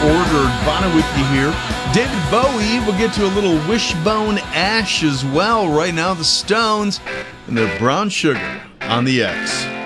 ordered. Bono with you here. David Bowie, we'll get to a little Wishbone Ash as well. Right now, the Stones and their Brown Sugar on the X.